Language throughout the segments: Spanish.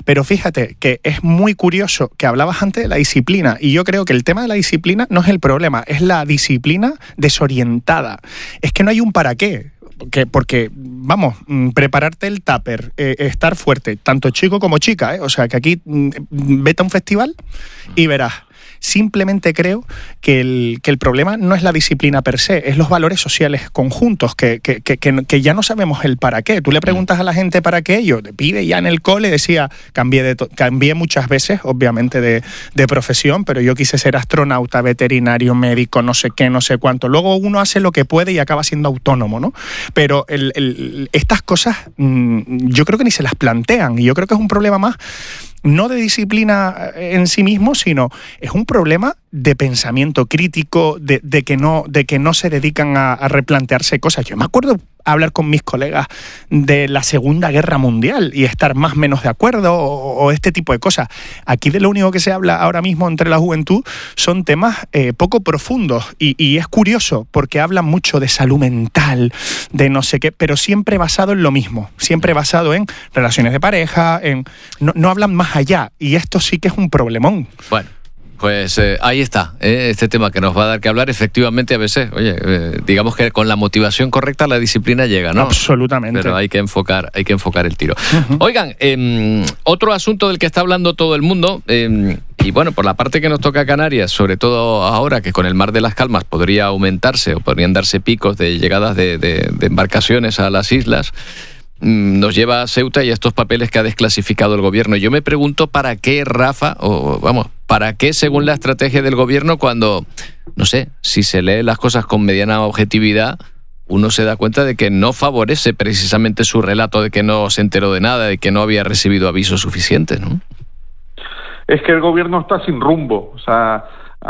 Pero fíjate que es muy curioso que hablabas antes de la disciplina, y yo creo que el tema de la disciplina no es el problema, es la disciplina desorientada. Es que no hay un para qué. Porque, vamos, prepararte el tupper, estar fuerte, tanto chico como chica, o sea, que aquí vete a un festival y verás. Simplemente creo que el problema no es la disciplina per se, es los valores sociales conjuntos, que ya no sabemos el para qué. Tú le preguntas a la gente para qué, yo de pibe ya en el cole decía, cambié muchas veces, obviamente, de profesión, pero yo quise ser astronauta, veterinario, médico, no sé qué, no sé cuánto. Luego uno hace lo que puede y acaba siendo autónomo, ¿no? Pero estas cosas yo creo que ni se las plantean, y yo creo que es un problema más no de disciplina en sí mismo, sino es un problema de pensamiento crítico, de que no se dedican a replantearse cosas. Yo me acuerdo hablar con mis colegas de la Segunda Guerra Mundial y estar más o menos de acuerdo o este tipo de cosas. Aquí de lo único que se habla ahora mismo entre la juventud son temas poco profundos y es curioso porque hablan mucho de salud mental, de no sé qué, pero siempre basado en lo mismo, siempre basado en relaciones de pareja, no hablan más allá, y esto sí que es un problemón. Bueno, pues ahí está, este tema que nos va a dar que hablar. Efectivamente, a veces, digamos que con la motivación correcta la disciplina llega, ¿no? Absolutamente. Pero hay que enfocar el tiro. Uh-huh. Oigan, otro asunto del que está hablando todo el mundo, y bueno, por la parte que nos toca a Canarias, sobre todo ahora que con el Mar de las Calmas podría aumentarse o podrían darse picos de llegadas de embarcaciones a las islas, nos lleva a Ceuta y a estos papeles que ha desclasificado el gobierno. Yo me pregunto para qué, Rafa, para qué según la estrategia del gobierno, cuando, no sé, si se lee las cosas con mediana objetividad, uno se da cuenta de que no favorece precisamente su relato de que no se enteró de nada, de que no había recibido avisos suficientes, ¿no? Es que el gobierno está sin rumbo. O sea,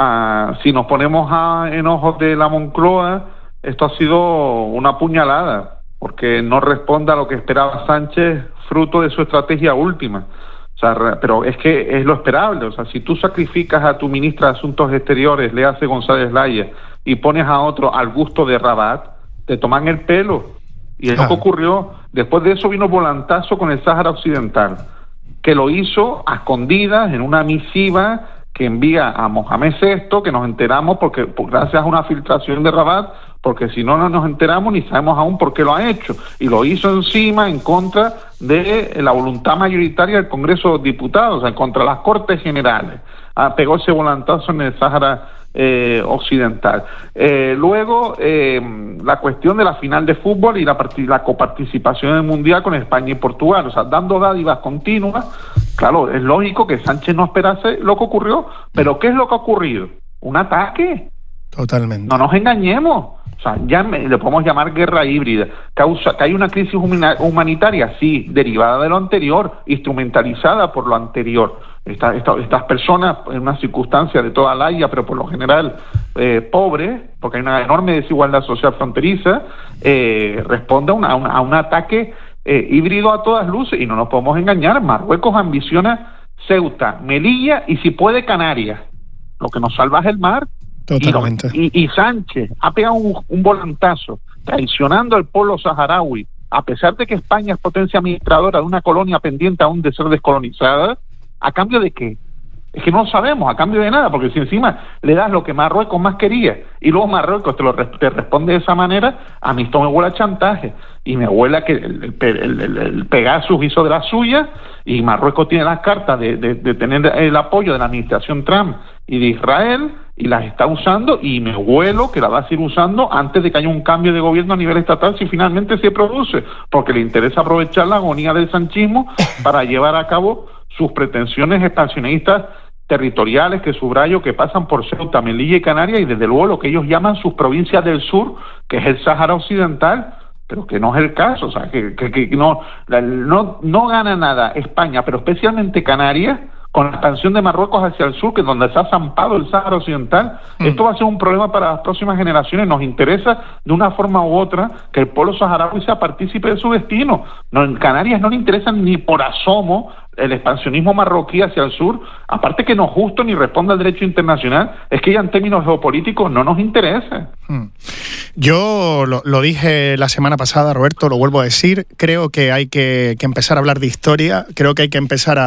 si nos ponemos en ojos de la Moncloa, esto ha sido una puñalada, porque no responde a lo que esperaba Sánchez, fruto de su estrategia última. O sea, pero es que es lo esperable. O sea, si tú sacrificas a tu ministra de Asuntos Exteriores, Léase González Laya, y pones a otro al gusto de Rabat, te toman el pelo. Y es lo que ocurrió. Después de eso vino el volantazo con el Sáhara Occidental, que lo hizo a escondidas en una misiva que envía a Mohamed VI, que nos enteramos porque gracias a una filtración de Rabat, porque si no nos enteramos ni sabemos aún por qué lo ha hecho, y lo hizo encima en contra de la voluntad mayoritaria del Congreso de los Diputados, o sea, contra las Cortes Generales. Pegó ese volantazo en el Sáhara Occidental. Luego, la cuestión de la final de fútbol y la coparticipación en el Mundial con España y Portugal, o sea, dando dádivas continuas. Claro, es lógico que Sánchez no esperase lo que ocurrió, pero ¿qué es lo que ha ocurrido? ¿Un ataque? Totalmente. No nos engañemos. O sea, le podemos llamar guerra híbrida. Que hay una crisis humanitaria, sí, derivada de lo anterior, instrumentalizada por lo anterior. Estas personas, en una circunstancia de toda la haya, pero por lo general pobres, porque hay una enorme desigualdad social fronteriza, responde a un ataque híbrido a todas luces, y no nos podemos engañar. Marruecos ambiciona Ceuta, Melilla y si puede Canarias. Lo que nos salva es el mar. Totalmente. Y Sánchez ha pegado un volantazo traicionando al pueblo saharaui, a pesar de que España es potencia administradora de una colonia pendiente aún de ser descolonizada. ¿A cambio de qué? Es que no lo sabemos, a cambio de nada, porque si encima le das lo que Marruecos más quería y luego Marruecos te responde de esa manera, a mí esto me huele a chantaje, y me huele a que el Pegasus hizo de las suyas, y Marruecos tiene las cartas de tener el apoyo de la administración Trump y de Israel, y las está usando, y me huelo que la va a seguir usando antes de que haya un cambio de gobierno a nivel estatal, si finalmente se produce, porque le interesa aprovechar la agonía del sanchismo para llevar a cabo sus pretensiones expansionistas territoriales, que subrayo, que pasan por Ceuta, Melilla y Canarias, y desde luego lo que ellos llaman sus provincias del sur, que es el Sáhara Occidental, pero que no es el caso. O sea, que no gana nada España, pero especialmente Canarias, con la expansión de Marruecos hacia el sur, que es donde se ha zampado el Sáhara Occidental. Esto va a ser un problema para las próximas generaciones. Nos interesa de una forma u otra que el pueblo saharaui sea partícipe de su destino. En Canarias no le interesa ni por asomo el expansionismo marroquí hacia el sur, aparte que no es justo ni responde al derecho internacional, es que ya en términos geopolíticos no nos interesa. Yo lo dije la semana pasada, Roberto, lo vuelvo a decir, creo que hay que empezar a hablar de historia, creo que hay que empezar a